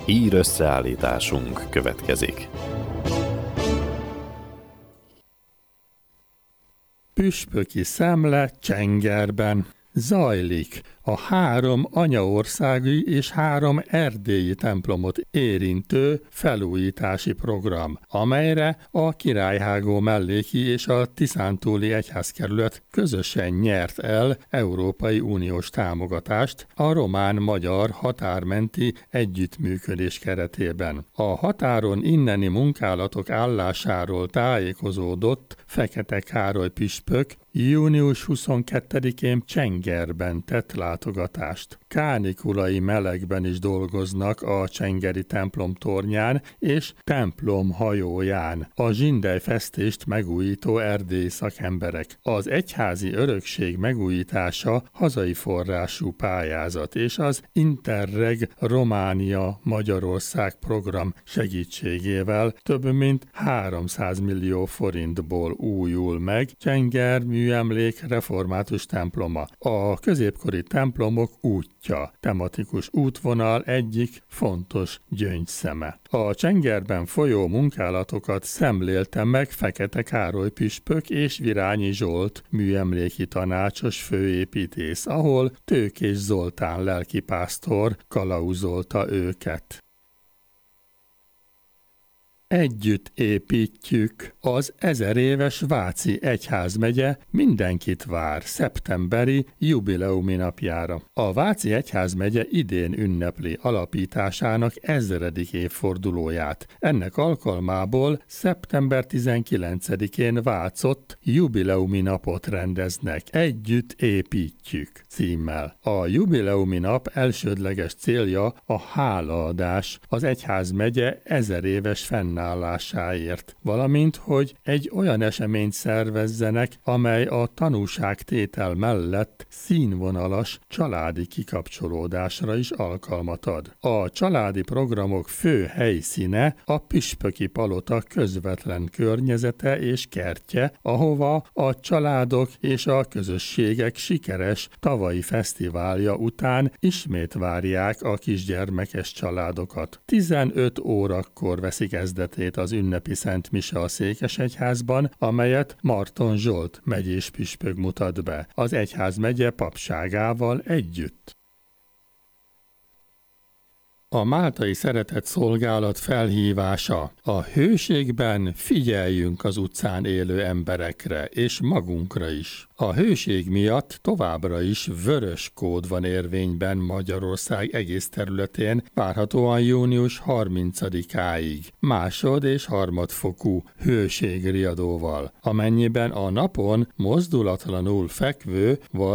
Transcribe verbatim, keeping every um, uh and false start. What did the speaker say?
Ír összeállításunk következik. Püspöki szemle Csengerben zajlik a három anyaországi és három erdélyi templomot érintő felújítási program, amelyre a Királyhágó melléki és a Tiszántúli egyházkerület közösen nyert el Európai Uniós támogatást a román-magyar határmenti együttműködés keretében. A határon inneni munkálatok állásáról tájékozódott Fekete Károly püspök június huszonkettedikén Csengerben tett látogatást. Kánikulai melegben is dolgoznak a csengeri templom tornyán és templom hajóján a zsindelyfesztést megújító erdélyi szakemberek. Az egyházi örökség megújítása hazai forrású pályázat, és az Interreg Románia-Magyarország program segítségével több mint háromszáz millió forintból újul meg Csenger műemlék református temploma. A középkori templomok útja, tematikus útvonal egyik fontos gyöngyszeme. A Csengerben folyó munkálatokat szemlélte meg Fekete Károly püspök és Virányi Zsolt műemléki tanácsos főépítész, ahol Tőkés Zoltán lelkipásztor kalauzolta őket. Együtt építjük az ezeréves Váci egyházmegye mindenkit vár szeptemberi jubileumi napjára. A Váci egyházmegye idén ünnepli alapításának ezredik évfordulóját. Ennek alkalmából szeptember tizenkilencedikén Vácott jubileumi napot rendeznek. Együtt építjük címmel. A jubileumi nap elsődleges célja a hálaadás az egyházmegye ezeréves fenn állásáért, valamint, hogy egy olyan eseményt szervezzenek, amely a tanúságtétel mellett színvonalas családi kikapcsolódásra is alkalmat ad. A családi programok fő helyszíne a püspöki palota közvetlen környezete és kertje, ahova a családok és a közösségek sikeres tavalyi fesztiválja után ismét várják a kisgyermekes családokat. tizenöt órakor veszik kezdetét az ünnepi Szent Mise a Székesegyházban, amelyet Marton Zsolt megyés püspök mutat be, az egyházmegye papságával együtt. A Máltai Szeretett Szolgálat felhívása: a hőségben figyeljünk az utcán élő emberekre, és magunkra is. A hőség miatt továbbra is vörös kód van érvényben Magyarország egész területén, várhatóan június harmincadikáig, másod- és harmadfokú hőségriadóval, amennyiben a napon mozdulatlanul fekvő vagy